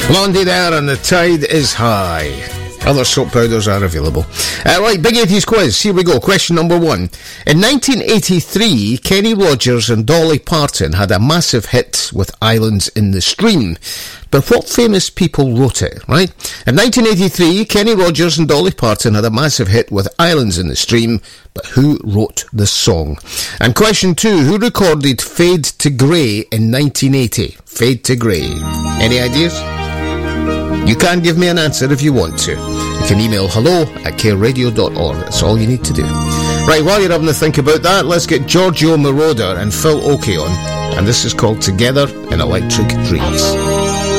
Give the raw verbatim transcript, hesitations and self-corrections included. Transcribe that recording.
Blondie there, and the tide is high. Other soap powders are available. Uh, right, Big eighties quiz. Here we go. Question number one. In nineteen eighty-three, Kenny Rogers and Dolly Parton had a massive hit with Islands in the Stream. But what famous people wrote it, right? In nineteen eighty-three, Kenny Rogers and Dolly Parton had a massive hit with Islands in the Stream, but who wrote the song? And question two, who recorded Fade to Grey in nineteen eighty? Fade to Grey. Any ideas? You can give me an answer if you want to. You can email hello at k radio dot org. That's all you need to do. Right, while you're having to think about that, let's get Giorgio Moroder and Phil Oakey on. And this is called Together in Electric Dreams.